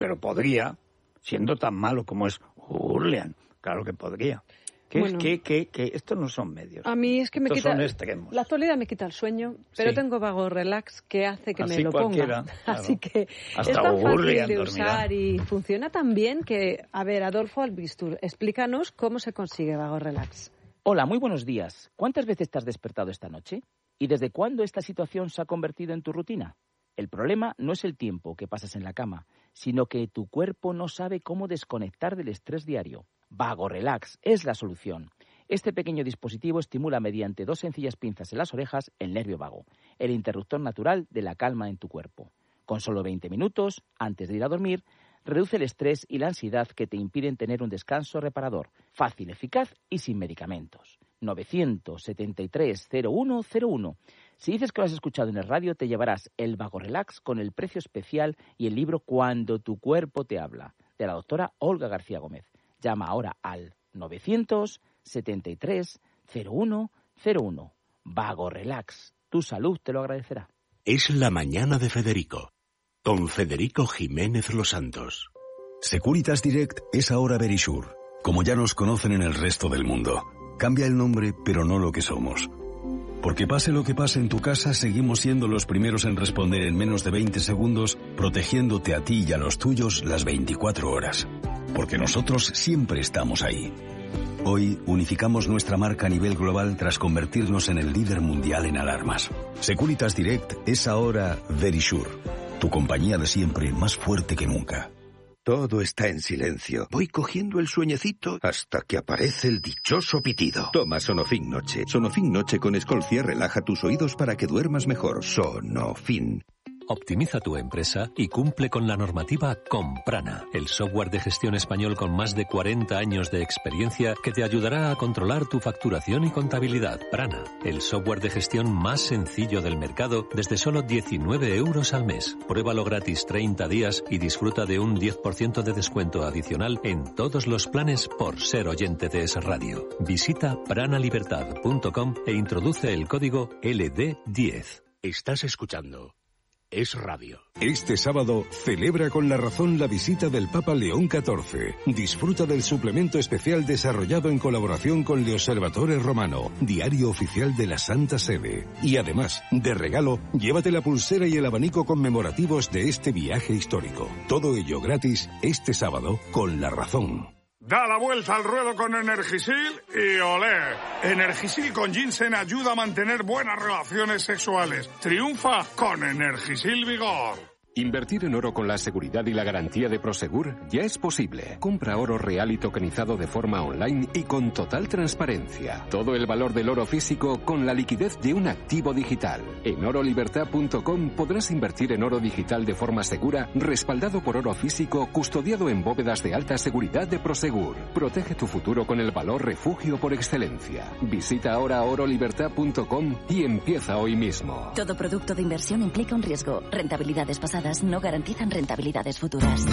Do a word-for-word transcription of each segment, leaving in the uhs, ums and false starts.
Pero podría, siendo tan malo como es Hurlian, claro que podría. Que bueno, es que, que, que estos no son medios. A mí es que me estos quita... son extremos. La actualidad me quita el sueño, pero sí. tengo Vago Relax que hace que Así me lo ponga. Claro. Así que hasta es tan fácil de dormirá. usar y funciona tan bien que... A ver, Adolfo Albistur, explícanos cómo se consigue Vago Relax. Hola, muy buenos días. ¿Cuántas veces te has despertado esta noche? ¿Y desde cuándo esta situación se ha convertido en tu rutina? El problema no es el tiempo que pasas en la cama, sino que tu cuerpo no sabe cómo desconectar del estrés diario. Vago Relax es la solución. Este pequeño dispositivo estimula mediante dos sencillas pinzas en las orejas el nervio vago, el interruptor natural de la calma en tu cuerpo. Con solo veinte minutos, antes de ir a dormir, reduce el estrés y la ansiedad que te impiden tener un descanso reparador, fácil, eficaz y sin medicamentos. novecientos setenta y tres cero uno cero uno. Si dices que lo has escuchado en el radio, te llevarás el Vago Relax con el precio especial y el libro Cuando tu cuerpo te habla, de la doctora Olga García Gómez. Llama ahora al novecientos setenta y tres cero uno cero uno. Vago Relax. Tu salud te lo agradecerá. Es la mañana de Federico, con Federico Jiménez Los Santos. Securitas Direct es ahora Verisure, como ya nos conocen en el resto del mundo. Cambia el nombre, pero no lo que somos. Porque pase lo que pase en tu casa, seguimos siendo los primeros en responder en menos de veinte segundos, protegiéndote a ti y a los tuyos las veinticuatro horas. Porque nosotros siempre estamos ahí. Hoy unificamos nuestra marca a nivel global tras convertirnos en el líder mundial en alarmas. Securitas Direct es ahora Verisure, tu compañía de siempre más fuerte que nunca. Todo está en silencio. Voy cogiendo el sueñecito hasta que aparece el dichoso pitido. Toma Sonofin Noche. Sonofin Noche con Escolcia relaja tus oídos para que duermas mejor. Sonofin. Optimiza tu empresa y cumple con la normativa con Prana, el software de gestión español con más de cuarenta años de experiencia que te ayudará a controlar tu facturación y contabilidad. Prana, el software de gestión más sencillo del mercado desde solo diecinueve euros al mes. Pruébalo gratis treinta días y disfruta de un diez por ciento de descuento adicional en todos los planes por ser oyente de Es Radio. Visita pranalibertad punto com e introduce el código L D diez. Estás escuchando Es Radio. Este sábado celebra con La Razón la visita del Papa León catorce. Disfruta del suplemento especial desarrollado en colaboración con Le Osservatore Romano, diario oficial de la Santa Sede. Y además, de regalo, llévate la pulsera y el abanico conmemorativos de este viaje histórico. Todo ello gratis este sábado con La Razón. Da la vuelta al ruedo con Energisil y olé. Energisil con ginseng ayuda a mantener buenas relaciones sexuales. Triunfa con Energisil Vigor. Invertir en oro con la seguridad y la garantía de Prosegur ya es posible. Compra oro real y tokenizado de forma online y con total transparencia. Todo el valor del oro físico con la liquidez de un activo digital. En oro libertad punto com podrás invertir en oro digital de forma segura, respaldado por oro físico, custodiado en bóvedas de alta seguridad de Prosegur. Protege tu futuro con el valor refugio por excelencia. Visita ahora oro libertad punto com y empieza hoy mismo. Todo producto de inversión implica un riesgo. Rentabilidades pasadas no garantizan rentabilidades futuras.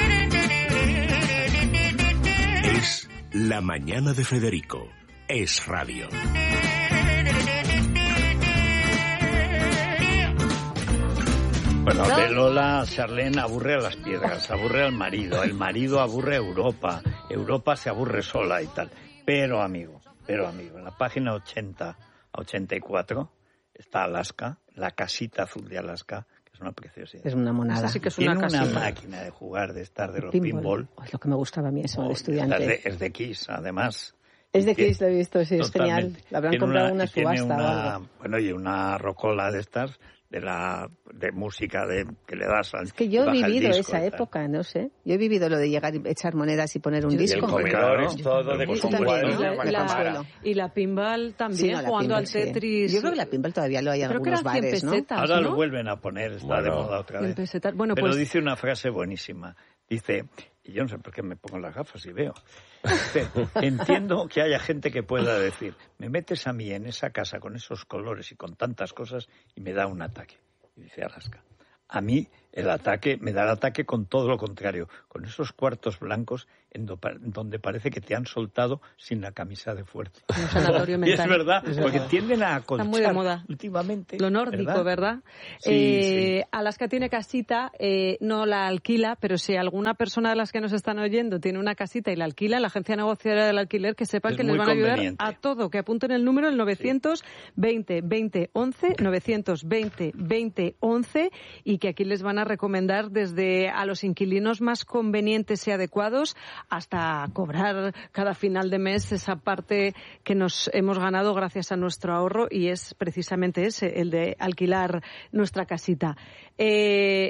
Es la mañana de Federico. Es Radio. Bueno, de Lola, Charlene aburre a las piedras, aburre al marido, el marido aburre a Europa, Europa se aburre sola y tal. Pero, amigo, pero, amigo, en la página ochenta a ochenta y cuatro está Alaska, la casita azul de Alaska. Es una preciosidad. Es una monada. Así que es una, una máquina de jugar, de estar de los pinball. pinball. Oh, es lo que me gustaba a mí eso, oh, de estudiante. Es de, es de Kiss, además. Es de Kiss, lo he visto, sí, es genial. La habrán comprado en una subasta una, o algo. Bueno, y una rocola de estas, de la de música de que le das al... Es que yo he vivido esa época, no sé. Yo he vivido lo de llegar y echar monedas y poner un sí, disco. Y el comedor es todo de y, la, y la pinball también, sí, no, jugando pinball, al Tetris. Sí. Yo creo que la pinball todavía lo hay en creo algunos que eran bares, cien pesetas, ¿no? Ahora ¿no? lo vuelven a poner, está bueno, de moda otra vez. Bueno, Pero pues... dice una frase buenísima. Dice, y yo no sé por qué me pongo las gafas y veo. Dice, entiendo que haya gente que pueda decir, me metes a mí en esa casa con esos colores y con tantas cosas y me da un ataque. Y dice Alaska, a mí El ataque, me da el ataque con todo lo contrario, con esos cuartos blancos en do, donde parece que te han soltado sin la camisa de fuerza. Un sanatorio mental. Y es verdad, es porque verdad. tienden a acolchar. Está muy de moda. Últimamente. Lo nórdico, ¿verdad? ¿verdad? Sí, eh, sí. Alaska tiene casita, eh, no la alquila, pero si alguna persona de las que nos están oyendo tiene una casita y la alquila, la agencia negociadora del alquiler, que sepan es que les van a ayudar a todo, que apunten el número, el novecientos veinte veinte once, novecientos veinte veinte once, y que aquí les van a recomendar desde a los inquilinos más convenientes y adecuados hasta cobrar cada final de mes esa parte que nos hemos ganado gracias a nuestro ahorro, y es precisamente ese, el de alquilar nuestra casita. Eh,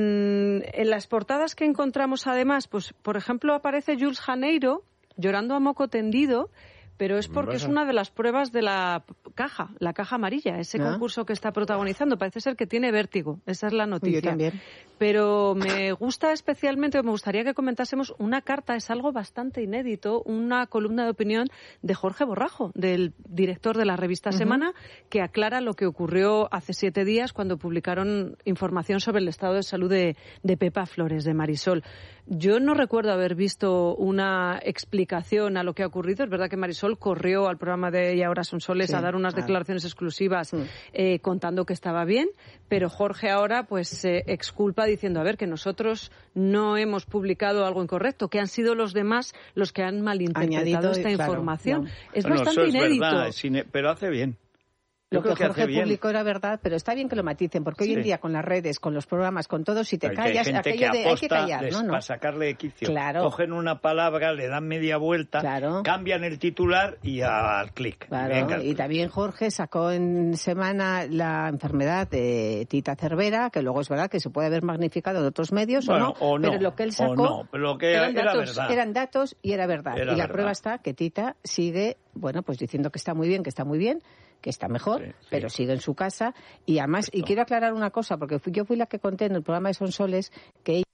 en, en las portadas que encontramos además, pues por ejemplo aparece Jules Janeiro llorando a moco tendido, pero es porque es una de las pruebas de la caja, la caja amarilla, ese ¿Ah? concurso que está protagonizando. Parece ser que tiene vértigo, esa es la noticia. Yo también. Pero me gusta especialmente, me gustaría que comentásemos una carta, es algo bastante inédito, una columna de opinión de Jorge Borrajo, del director de la revista uh-huh. Semana, que aclara lo que ocurrió hace siete días cuando publicaron información sobre el estado de salud de, de Pepa Flores, de Marisol. Yo no recuerdo haber visto una explicación a lo que ha ocurrido. Es verdad que Marisol corrió al programa de Y ahora son soles sí, a dar unas claro. declaraciones exclusivas sí. eh, contando que estaba bien, pero Jorge ahora pues se eh, exculpa diciendo, a ver, que nosotros no hemos publicado algo incorrecto, que han sido los demás los que han malinterpretado Añadido, esta claro, información. No. Es bueno, bastante eso es inédito. Verdad, es ine... pero hace bien. Yo Lo que, que Jorge bien. publicó era verdad, pero está bien que lo maticen, porque sí. hoy en día con las redes, con los programas, con todo, si te Porque callas, hay gente aquello que de hay que callar, les, ¿no? no. Para sacarle de quicio. Claro. Cogen una palabra, le dan media vuelta, claro. cambian el titular y al clic. Claro. Venga. Y también Jorge sacó en Semana la enfermedad de Tita Cervera, que luego es verdad que se puede haber magnificado en otros medios bueno, o, no, o no, pero lo que él sacó no, pero lo que eran, era datos, verdad. eran datos y era verdad. Era y la verdad. prueba está que Tita sigue, bueno, pues diciendo que está muy bien, que está muy bien, que está mejor, sí, sí. pero sigue en su casa. Y además, Esto. y quiero aclarar una cosa, porque fui, yo fui la que conté en el programa de Sonsoles que ella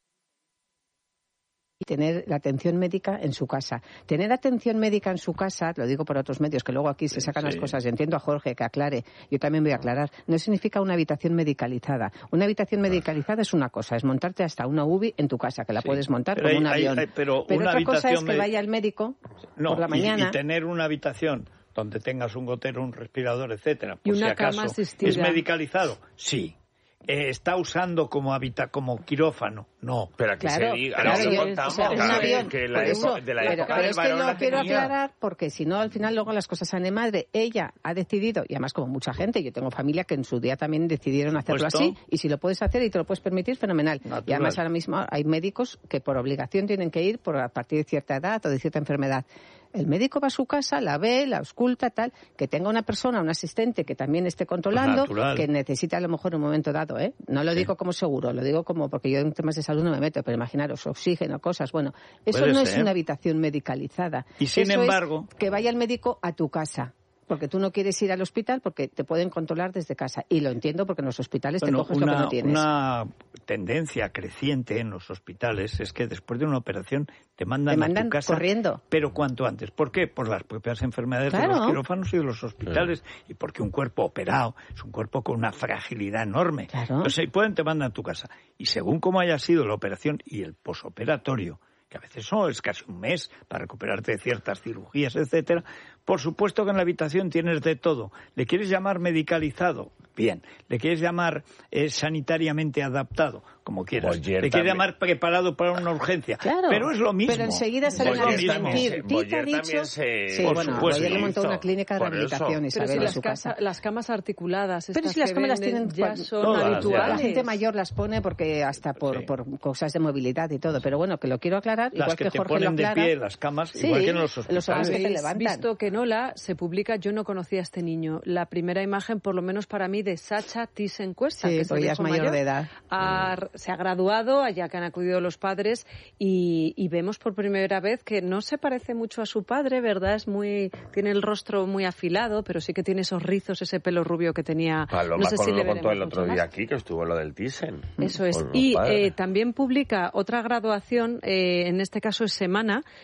tener la atención médica en su casa. Tener atención médica en su casa, lo digo por otros medios, que luego aquí se sacan sí. las cosas, y entiendo a Jorge que aclare, yo también voy a aclarar, no significa una habitación medicalizada. Una habitación medicalizada es una cosa, es montarte hasta una U B I en tu casa, que la sí. puedes montar pero como hay, un avión. Hay, hay, pero pero una otra cosa es que med... vaya al médico no, por la mañana. Y, y tener una habitación donde tengas un gotero, un respirador, etcétera, por y una si acaso, cama asistida. ¿es medicalizado? Sí. Eh, ¿Está usando como habita como quirófano? No. Pero aquí claro, se diga, claro, no yo, contamos, o sea, un avión, que la eso, época, de la pero, época pero del es que varón lo la quiero tenía. aclarar porque si no al final luego las cosas salen madre. Ella ha decidido, y además como mucha gente, yo tengo familia que en su día también decidieron hacerlo así, y si lo puedes hacer y te lo puedes permitir, fenomenal. Natural. Y además ahora mismo hay médicos que por obligación tienen que ir por a partir de cierta edad o de cierta enfermedad. El médico va a su casa, la ve, la ausculta, tal, que tenga una persona, un asistente que también esté controlando, Natural. que necesita a lo mejor un momento dado, ¿eh? No lo sí. digo como seguro, lo digo como porque yo en temas de salud no me meto, pero imaginaros, oxígeno, cosas, bueno, eso Puede no ser. es una habitación medicalizada. Y sin eso embargo... es que vaya el médico a tu casa. Porque tú no quieres ir al hospital porque te pueden controlar desde casa. Y lo entiendo porque en los hospitales bueno, te coges una, lo que no tienes. Una tendencia creciente en los hospitales es que después de una operación te mandan, te mandan a tu casa corriendo. Pero cuanto antes. ¿Por qué? Por las propias enfermedades claro. de los quirófanos y de los hospitales. Claro. Y porque un cuerpo operado es un cuerpo con una fragilidad enorme. Claro. Entonces, si pueden, te mandan a tu casa. Y según cómo haya sido la operación y el posoperatorio, que a veces no, es casi un mes para recuperarte de ciertas cirugías, etcétera. Por supuesto que en la habitación tienes de todo. ¿Le quieres llamar medicalizado? Bien. ¿Le quieres llamar eh, sanitariamente adaptado? Como quieras. Boyer ¿Le quieres llamar preparado para una urgencia? Claro. Pero es lo mismo. Pero enseguida salen a desmentir. Boyer ha dicho... también se... Sí, por bueno, supuesto. Boyer le montó una clínica de rehabilitación, Pero Isabel, si en las, su casa, casa. las camas articuladas, pero si las cámaras tienen ya son todas, habituales. La gente mayor las pone porque hasta por, sí. por cosas de movilidad y todo. Pero bueno, que lo quiero aclarar. Las igual que, que te Jorge ponen lo aclara. de pie las camas, sí, igual que en los hospitales. Los que te Habéis levantan. visto que en Hola se publica, yo no conocía a este niño, la primera imagen, por lo menos para mí, de Sacha Thyssen-Cuesta, sí, que porque ya es mayor, mayor de edad. Ha, se ha graduado, allá que han acudido los padres, y, y vemos por primera vez que no se parece mucho a su padre, ¿verdad? Es muy, tiene el rostro muy afilado, pero sí que tiene esos rizos, ese pelo rubio que tenía. Paloma, no sé si lo le contó el otro día más. aquí, que estuvo lo del Thyssen. Eso es. Y eh, también publica otra graduación, eh, en este caso es Semana,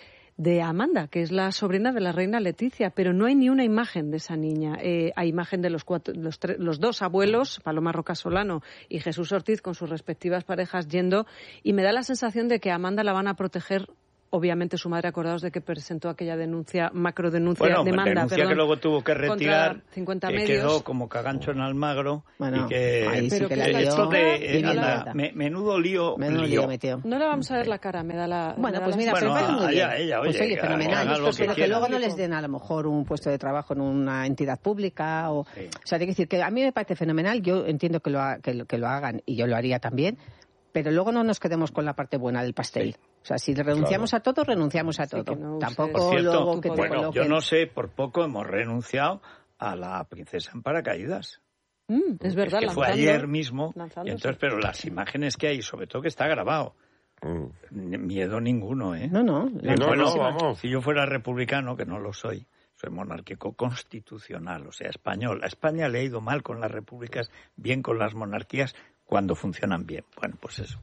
de Amanda, que es la sobrina de la reina Leticia, pero no hay ni una imagen de esa niña. Eh, hay imagen de los, cuatro, los, tres, los dos abuelos, Paloma Roca Solano y Jesús Ortiz, con sus respectivas parejas yendo, y me da la sensación de que a Amanda la van a proteger. Obviamente su madre, acordados de que presentó aquella denuncia, macrodenuncia, bueno, demanda, denuncia perdón, que luego tuvo que retirar, cincuenta que medios. Quedó como cagancho en Almagro. Bueno, y que, ahí sí que la esto lió, de, y no anda, la me, menudo lío, menudo lío metió. No le vamos a ver la cara, me da la... Bueno, da pues la mira, bueno, pero parece muy bien. ella, ella, pues oye, oye, fenomenal. haga lo que Pero que quiera. luego no les den a lo mejor un puesto de trabajo en una entidad pública. O, sí. o sea, hay que decir que a mí me parece fenomenal. Yo entiendo que lo, ha, que, lo, que lo hagan y yo lo haría también. Pero luego no nos quedemos con la parte buena del pastel. Sí. O sea, si renunciamos claro. a todo, renunciamos a todo. Sí, no Tampoco cierto, luego que te bueno, coloquen... yo no sé, por poco hemos renunciado a la princesa en paracaídas. Mm, es verdad, es que fue lanzando, ayer mismo. Y entonces, pero las imágenes que hay, sobre todo que está grabado, mm. miedo ninguno, ¿eh? No, no. Eh, no, bueno, no vamos. Si yo fuera republicano, que no lo soy, soy monárquico constitucional, o sea, español. A España le ha ido mal con las repúblicas, bien con las monarquías, cuando funcionan bien. Bueno, pues eso.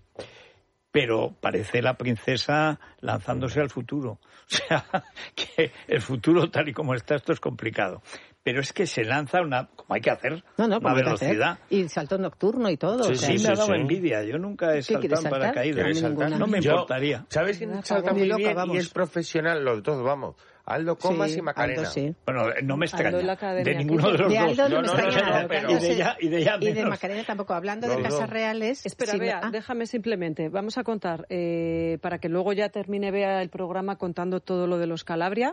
Pero parece la princesa lanzándose al futuro. O sea, que el futuro tal y como está, esto es complicado. Pero es que se lanza una, como hay que hacer, no, no, una velocidad. Y salto nocturno y todo. Sí, o sea, sí, sí, me ha dado sí. envidia. Yo nunca he saltado en paracaídas. No me Yo, importaría. ¿Sabes quién salta muy bien y es profesional? Los dos, vamos. Aldo Comas sí, y Macarena. Aldo, sí. Bueno, no me extraña. De, de ninguno de los de Aldo dos. No, no me extraña no, nada. no, pero... Y de ella, y de ella Y de Macarena tampoco. Hablando los de casas dos. reales... Espera, sí, Bea, ah. déjame simplemente. Vamos a contar, eh, para que luego ya termine Bea el programa contando todo lo de los Calabria.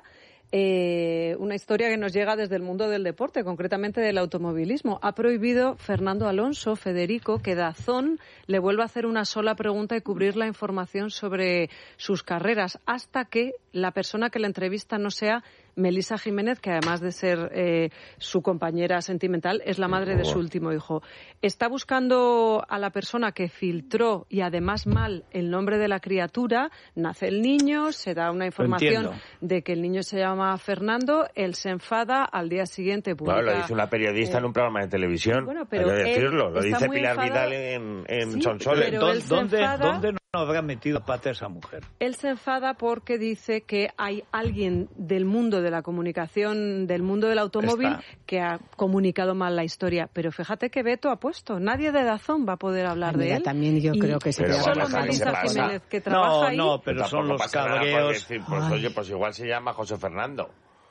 Eh, una historia que nos llega desde el mundo del deporte, concretamente del automovilismo. Ha prohibido Fernando Alonso, Federico, que Dazón le vuelva a hacer una sola pregunta y cubrir la información sobre sus carreras, hasta que la persona que la entrevista no sea Melissa Jiménez, que además de ser eh, su compañera sentimental, es la madre de su último hijo. Está buscando a la persona que filtró, y además mal, el nombre de la criatura. Nace el niño, se da una información de que el niño se llama Fernando, él se enfada, al día siguiente publica... Claro, lo dice una periodista eh, en un programa de televisión. Bueno, pero hay que decirlo, lo dice Pilar enfadado. Vidal en, en sí, Sonsoles. ¿Dónde, ¿Dónde no habrá metido pata esa mujer? Él se enfada porque dice que hay alguien del mundo de la comunicación, del mundo del automóvil, Está. que ha comunicado mal la historia. Pero fíjate que Beto ha puesto, nadie de Dazón va a poder hablar Ay, de mira, él. También yo y creo que se pero solo bueno, Melissa Jiménez, que trabaja no, ahí. No, pero pues son los cabreos. Decir, pues, oye, pues igual se llama José Fernando.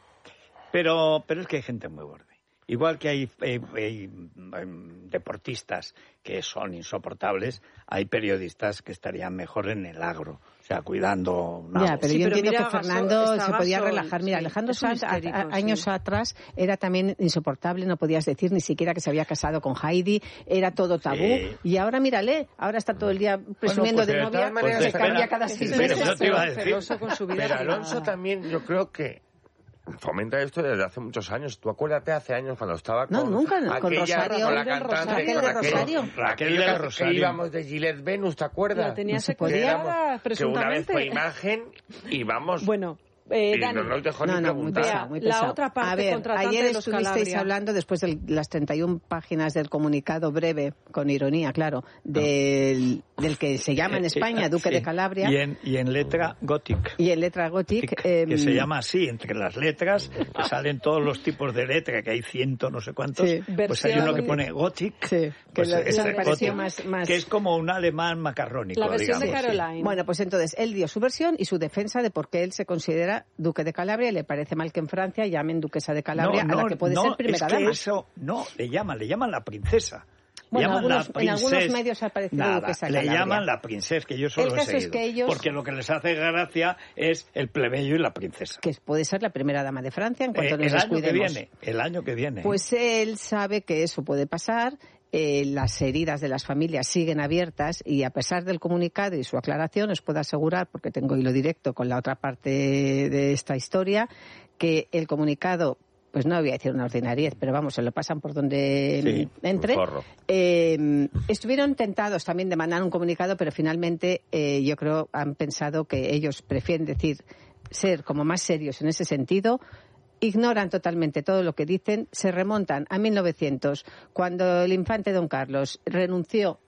Pero, pero es que hay gente muy borde. Igual que hay, hay, hay, hay deportistas que son insoportables, hay periodistas que estarían mejor en el agro, o sea, cuidando nabos. Ya, pero sí, yo pero entiendo mira, que Fernando Gasol, se podía Gasol, relajar. Mira, sí, Alejandro Sanz a, a, años sí. atrás era también insoportable, no podías decir ni siquiera que se había casado con Heidi, era todo tabú. Sí. Y ahora mírale, ahora está todo el día presumiendo bueno, pues de, de novia, maneras, se espera, cambia cada seis meses. Pero, te iba a decir. Pero Alonso también, yo creo que fomenta esto desde hace muchos años. Tú acuérdate hace años cuando estaba con... No, nunca, aquella, con Rosario. Con la cantante. Raquel de Rosario. Raquel de Rosario. Que íbamos de Gillette Venus, ¿te acuerdas? La tenía no secuestrada, presuntamente. Que una vez fue imagen y vamos... Bueno... Eh, y Dani, no nos dejó no, ni no, preguntar. muy pesado, muy pesado. La otra parte a ver, contratante ayer de los estuvisteis Calabria. hablando, después de las treinta y una páginas del comunicado breve, con ironía, claro, del, no. del que se llama en España Duque sí. de Calabria. Y en, y en letra Gothic. Y en letra Gothic. Que, eh, que se llama así, entre las letras, que salen todos los tipos de letra, que hay ciento no sé cuántos. Sí. Pues hay uno que pone Gothic. Sí. Pues que lo, este, me pareció Gothic, más, más... que es como un alemán macarrónico. La versión digamos, de Caroline. Sí. Bueno, pues entonces él dio su versión y su defensa de por qué él se considera Duque de Calabria y le parece mal que en Francia llamen Duquesa de Calabria no, no, a la que puede no, ser primera es que dama. Eso, no, le llaman, le llaman la princesa. Bueno, llaman algunos, la princesa, en algunos medios ha aparecido nada, Duquesa de le Calabria. llaman la princesa, que yo solo el he caso seguido. Es que ellos, porque lo que les hace gracia es el plebeyo y la princesa. Que puede ser la primera dama de Francia en cuanto eh, nos el año descuidemos. que viene, el año que viene. Pues él sabe que eso puede pasar. Eh, las heridas de las familias siguen abiertas y a pesar del comunicado y su aclaración os puedo asegurar, porque tengo hilo directo con la otra parte de esta historia, que el comunicado, pues no voy a decir una ordinariez, pero vamos, se lo pasan por donde sí, entre. Eh, estuvieron tentados también de mandar un comunicado, pero finalmente eh, yo creo han pensado que ellos prefieren decir, ser como más serios en ese sentido. Ignoran totalmente todo lo que dicen, se remontan a mil novecientos, cuando el infante don Carlos renunció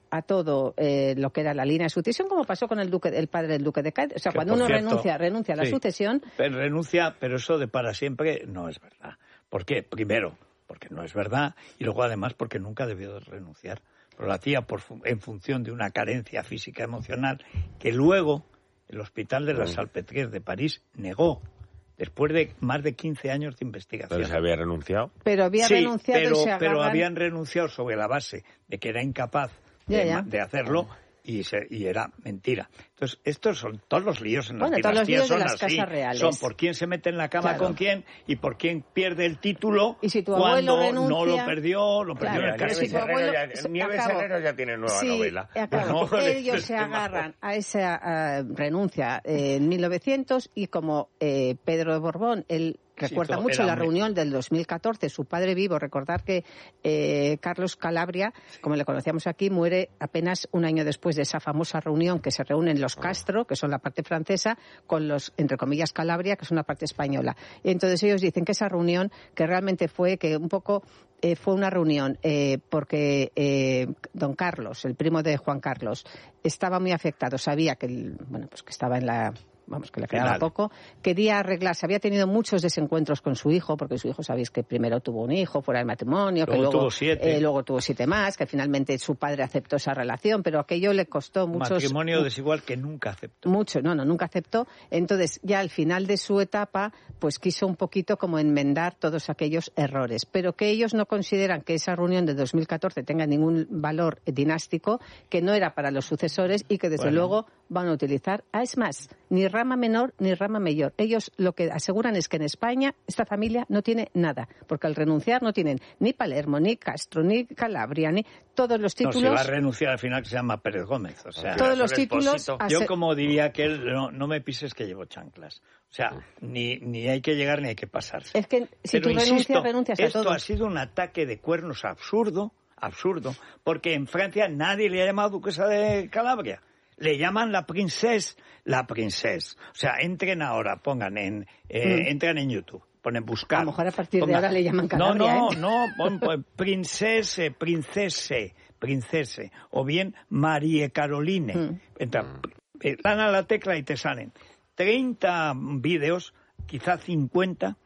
a todo eh, lo que era la línea de sucesión, como pasó con el duque, el padre del duque de Cádiz. O sea, que, cuando uno cierto, renuncia, renuncia a la sí, sucesión... Pero renuncia, pero eso de para siempre no es verdad. ¿Por qué? Primero, porque no es verdad, y luego además porque nunca debió de renunciar. Pero lo hacía por, en función de una carencia física emocional que luego el Hospital de la Salpêtrière de París negó. Después de más de quince años de investigación. ¿Pero se había renunciado? Pero había sí, renunciado pero, y se agarran... pero habían renunciado sobre la base de que era incapaz ya, de, ya. de hacerlo y, se, y era mentira. Entonces, estos son todos los líos en las bueno, todos los dinastías líos son de las así. casas reales. Son por quién se mete en la cama claro. con quién y por quién pierde el título y si tu cuando abuelo renuncia... no lo perdió, lo perdió claro, en el caso. Nieves Herrero ya, Nieves Herrero ya tiene nueva sí, novela. Acabo. Bueno, ellos se agarran a esa uh, renuncia eh, en mil novecientos y como eh, Pedro de Borbón, él recuerda sí, mucho la muy... reunión del dos mil catorce, su padre vivo. Recordar que eh, Carlos Calabria, como le conocíamos aquí, muere apenas un año después de esa famosa reunión que se reúnen los Castro, que son la parte francesa, con los, entre comillas, Calabria, que son la parte española. Y entonces ellos dicen que esa reunión, que realmente fue, que un poco eh, fue una reunión, eh, porque eh, don Carlos, el primo de Juan Carlos, estaba muy afectado, sabía que, el, bueno, pues que estaba en la... vamos, que le quedaba Final. poco, quería arreglarse, había tenido muchos desencuentros con su hijo, porque su hijo, sabéis que primero tuvo un hijo fuera del matrimonio, luego que luego tuvo siete, eh, luego tuvo siete más, que finalmente su padre aceptó esa relación, pero aquello le costó muchos... Matrimonio desigual que nunca aceptó. Mucho, no, no, nunca aceptó. Entonces, ya al final de su etapa, pues quiso un poquito como enmendar todos aquellos errores, pero que ellos no consideran que esa reunión de dos mil catorce tenga ningún valor dinástico, que no era para los sucesores y que desde bueno. luego van a utilizar. Ah, es más, ni rama menor ni rama mayor. Ellos lo que aseguran es que en España esta familia no tiene nada, porque al renunciar no tienen ni Palermo, ni Castro, ni Calabria, ni todos los títulos... No, se va a renunciar al final, que se llama Pérez Gómez. O sea, todos los títulos... Yo como diría que él, no, no me pises que llevo chanclas. O sea, ni, ni hay que llegar ni hay que pasarse. Es que si Pero, tú renuncias, insisto, renuncias a esto todo. ha sido un ataque de cuernos absurdo, absurdo, porque en Francia nadie le ha llamado duquesa de Calabria. Le llaman la princesa, la princesa. O sea, entren ahora, pongan en, eh, mm. entran en YouTube, ponen buscar. A lo mejor a partir pongan, de ahora le llaman Calabria. No, no, ¿eh? no, pon, pon, princese, princese, princese, o bien Marie Caroline. Mm. Entra, eh, dan a la tecla y te salen treinta vídeos, quizá cincuenta.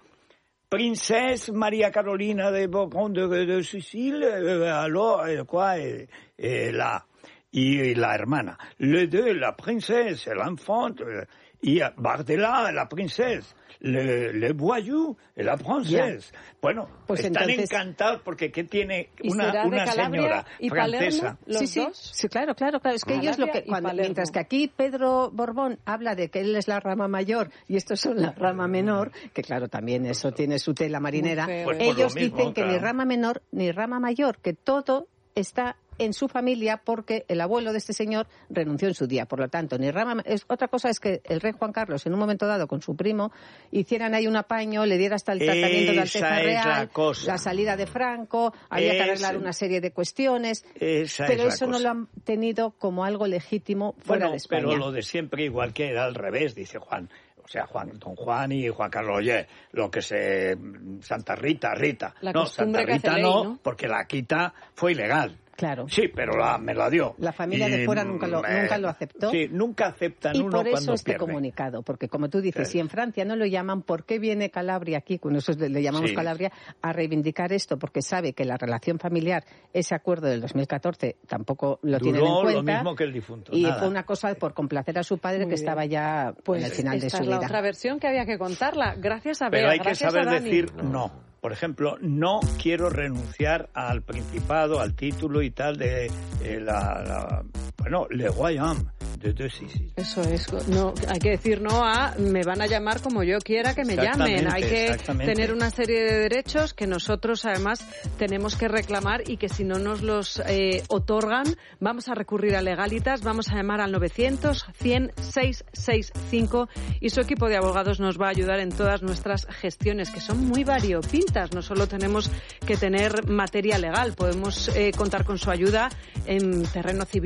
Princesa María Carolina de Borbón de, de Sicile, eh, alors, eh, quoi, eh, eh, la... y la hermana, le deux, la princesa, l'enfant, y Bardella, la princesa, le, le voyou, la princesa. Bueno, pues están entonces... encantados porque ¿qué tiene una, una señora y francesa? Palermo, los sí, sí, dos? sí, claro, claro, claro. Es que ellos lo que, cuando, mientras que aquí Pedro Borbón habla de que él es la rama mayor y estos son la rama menor, que claro, también eso tiene su tela marinera, pues ellos mismo, dicen que claro. ni rama menor ni rama mayor, que todo está en su familia porque el abuelo de este señor renunció en su día. Por lo tanto, ni rama... Es, otra cosa es que el rey Juan Carlos, en un momento dado, con su primo, hicieran ahí un apaño, le diera hasta el tratamiento de Alteza Real, la, cosa. la salida de Franco, había que arreglar una serie de cuestiones, Esa pero es eso la no lo han tenido como algo legítimo fuera bueno, de España. Pero lo de siempre, igual que era al revés, dice Juan. O sea, Juan, don Juan y Juan Carlos, oye, lo que se... Santa Rita, Rita. La no, Santa Rita ley, no, ¿no? porque la quita fue ilegal. Claro. Sí, pero la, me la dio. La familia y, de fuera nunca lo, eh, nunca lo aceptó. Sí, nunca aceptan y uno por eso cuando este pierde. comunicado, porque como tú dices, sí. si en Francia no lo llaman, ¿por qué viene Calabria aquí, con eso le, le llamamos sí. Calabria, a reivindicar esto? Porque sabe que la relación familiar, ese acuerdo del dos mil catorce, tampoco lo Duró tienen en cuenta. lo mismo que el difunto. Y nada. fue una cosa por complacer a su padre, Muy que bien. estaba ya pues en el final de esta su es la vida. otra versión que había que contarla. Gracias a Bea, Pero hay que gracias saber a Dani. decir no. Por ejemplo, no quiero renunciar al principado, al título y tal de eh, la, la... Bueno, le royaume de de Sicilie. Eso es. No, hay que decir no a me van a llamar como yo quiera que me llamen. Hay que tener una serie de derechos que nosotros además tenemos que reclamar y que si no nos los eh, otorgan vamos a recurrir a Legalitas, vamos a llamar al novecientos cien seiscientos sesenta y cinco y su equipo de abogados nos va a ayudar en todas nuestras gestiones que son muy variopintas. No solo tenemos que tener materia legal, podemos eh, contar con su ayuda en terreno civil, en el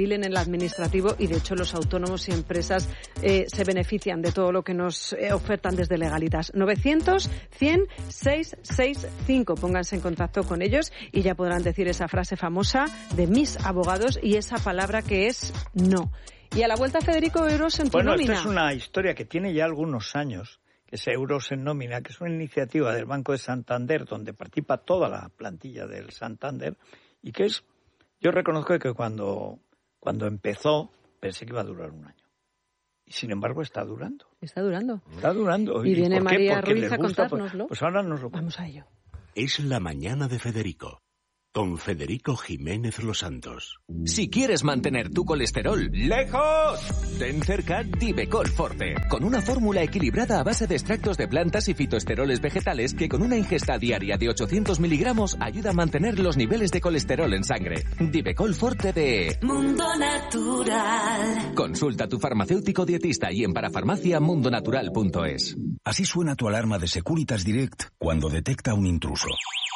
administrativo y, de hecho, los autónomos y empresas eh, se benefician de todo lo que nos eh, ofertan desde Legalitas. novecientos, cien, seiscientos sesenta y cinco. Pónganse en contacto con ellos y ya podrán decir esa frase famosa de mis abogados y esa palabra que es no. Y a la vuelta, Federico, euros en tu bueno, nómina. Bueno, esta es una historia que tiene ya algunos años, que es Euros en Nómina, que es una iniciativa del Banco de Santander, donde participa toda la plantilla del Santander, y que es, yo reconozco que cuando, cuando empezó pensé que iba a durar un año. Y sin embargo está durando. Está durando. Está durando. Y, ¿Y viene por qué? María Porque Ruiz a gusta, contárnoslo. Pues, pues ahora nos lo Vamos a ello. Es la mañana de Federico, con Federico Jiménez Los Santos. Si quieres mantener tu colesterol lejos, ten cerca Divecol Forte, con una fórmula equilibrada a base de extractos de plantas y fitoesteroles vegetales que con una ingesta diaria de ochocientos miligramos ayuda a mantener los niveles de colesterol en sangre. Divecol Forte de Mundo Natural. Consulta a tu farmacéutico dietista y en parafarmacia mundonatural punto es. Así suena tu alarma de Securitas Direct cuando detecta un intruso.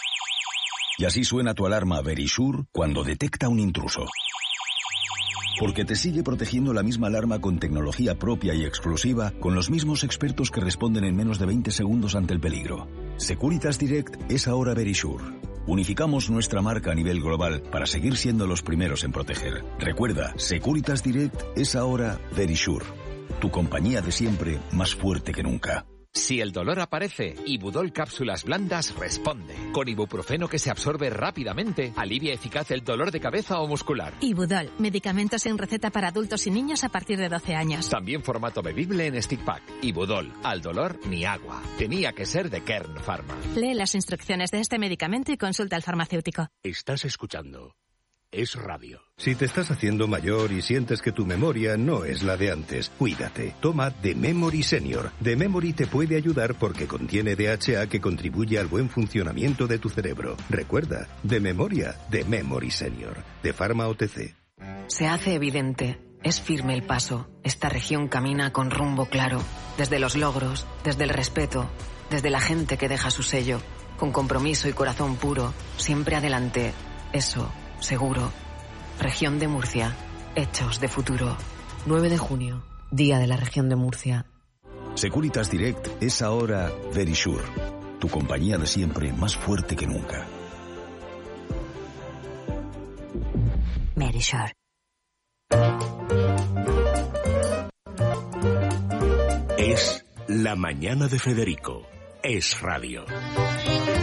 Y así suena tu alarma Verisure cuando detecta un intruso. Porque te sigue protegiendo la misma alarma con tecnología propia y exclusiva, con los mismos expertos que responden en menos de veinte segundos ante el peligro. Securitas Direct es ahora Verisure. Unificamos nuestra marca a nivel global para seguir siendo los primeros en proteger. Recuerda, Securitas Direct es ahora Verisure. Tu compañía de siempre más fuerte que nunca. Si el dolor aparece, Ibudol Cápsulas Blandas responde. Con ibuprofeno que se absorbe rápidamente, alivia eficaz el dolor de cabeza o muscular. Ibudol, medicamentos en receta para adultos y niños a partir de doce años. También formato bebible en stick pack. Ibudol, al dolor ni agua. Tenía que ser de Kern Pharma. Lee las instrucciones de este medicamento y consulta al farmacéutico. Estás escuchando Es Radio. Si te estás haciendo mayor y sientes que tu memoria no es la de antes, cuídate. Toma The Memory Senior. The Memory te puede ayudar porque contiene D H A que contribuye al buen funcionamiento de tu cerebro. Recuerda, de memoria, The Memory Senior. De Pharma O T C. Se hace evidente. Es firme el paso. Esta región camina con rumbo claro. Desde los logros, desde el respeto, desde la gente que deja su sello. Con compromiso y corazón puro. Siempre adelante. Eso... seguro. Región de Murcia. Hechos de futuro. nueve de junio. Día de la Región de Murcia. Securitas Direct es ahora Verisure. Tu compañía de siempre más fuerte que nunca. Verisure. Es la mañana de Federico. Es Radio.